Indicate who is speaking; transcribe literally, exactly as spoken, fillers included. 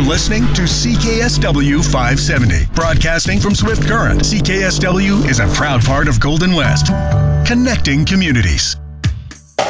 Speaker 1: listening to C K S W five seventy, broadcasting from Swift Current. C K S W is a proud part of Golden West, connecting communities.